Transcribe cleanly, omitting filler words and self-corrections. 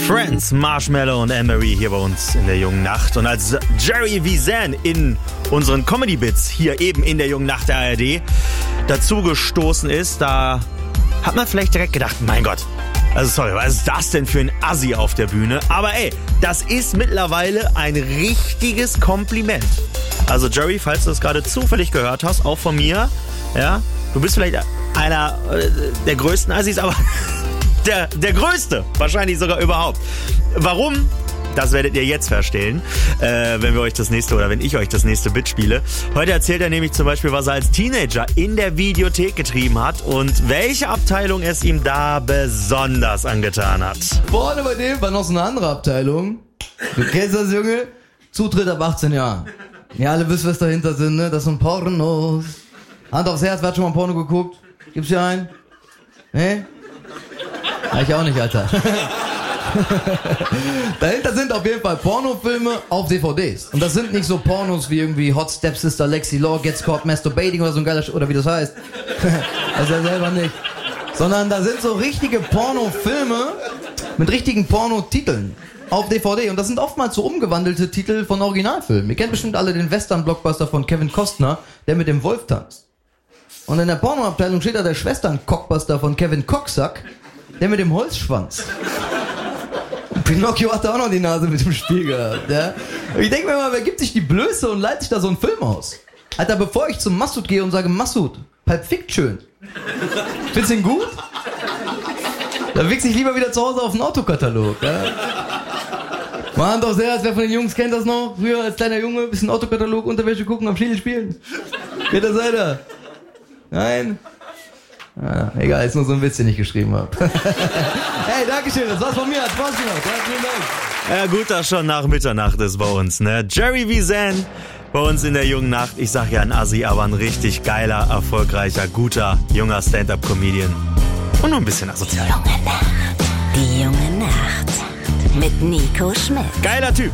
Friends, Marshmallow und Anne-Marie hier bei uns in der Jungen Nacht. Und als Jerry Visan in unseren Comedy-Bits hier eben in der Jungen Nacht der ARD dazugestoßen ist, da hat man vielleicht direkt gedacht, mein Gott, also sorry, was ist das denn für ein Assi auf der Bühne? Aber ey, das ist mittlerweile ein richtiges Kompliment. Also Jerry, falls du das gerade zufällig gehört hast, auch von mir, ja, du bist vielleicht einer der größten Assis, aber der größte, wahrscheinlich sogar überhaupt. Warum? Das werdet ihr jetzt verstehen, wenn ich euch das nächste Bit spiele. Heute erzählt er nämlich zum Beispiel, was er als Teenager in der Videothek getrieben hat und welche Abteilung es ihm da besonders angetan hat. Vorne bei dem war noch so eine andere Abteilung. Du kennst das, Junge? Zutritt ab 18 Jahren. Ja, alle wissen, was dahinter sind, ne? Das sind Pornos. Hand aufs Herz, wer hat schon mal Porno geguckt? Gibt's hier einen? Ne? Ich auch nicht, Alter. Dahinter sind auf jeden Fall Pornofilme auf DVDs. Und das sind nicht so Pornos wie irgendwie Hot Stepsister Lexi Law Gets Caught Masturbating oder so ein geiler oder wie das heißt. Also ja selber nicht. Sondern da sind so richtige Pornofilme mit richtigen Pornotiteln auf DVD. Und das sind oftmals so umgewandelte Titel von Originalfilmen. Ihr kennt bestimmt alle den Western-Blockbuster von Kevin Costner, der mit dem Wolf tanzt. Und in der Pornoabteilung steht da der Schwestern-Cockbuster von Kevin Cocksack, der mit dem Holzschwanz. Pinocchio hatte auch noch die Nase mit dem Spiel gehabt, ja. Ich denke mir mal, wer gibt sich die Blöße und leitet sich da so einen Film aus? Alter, bevor ich zum Massoud gehe und sage, Massoud, Pulp Fiction. Findest du ihn gut? Da wichse ich lieber wieder zu Hause auf den Autokatalog, ja. Mal Hand aufs Herz, wer von den Jungs kennt das noch? Früher als kleiner Junge, bisschen Autokatalog, Unterwäsche gucken, am Schädel spielen. Kennt das einer? Nein? Ah, egal, ist nur so ein Witz, den ich geschrieben habe. Hey, dankeschön, das war's von mir, hat Spaß gemacht. Ja, vielen Dank. Ja, gut, dass schon nach Mitternacht ist bei uns, ne? Jerry Visan bei uns in der Jungen Nacht. Ich sag ja ein Assi, aber ein richtig geiler, erfolgreicher, guter, junger Stand-Up-Comedian. Und nur ein bisschen asozial. Die Junge Nacht mit Nico Schmidt. Geiler Typ.